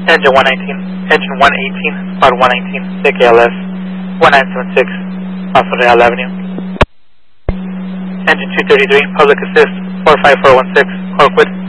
Engine 119, Engine 118, Part 119, take ALS, 1976, off of Real Avenue. Engine 233, Public Assist, 45416, Corkwood.